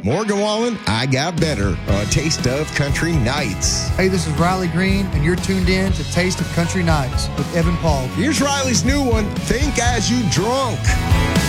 Morgan Wallen, I Got Better, a taste of country nights. Hey, this is Riley Green, and you're tuned in to Taste of Country Nights with Evan Paul. Here's Riley's new one, Think As You Drunk.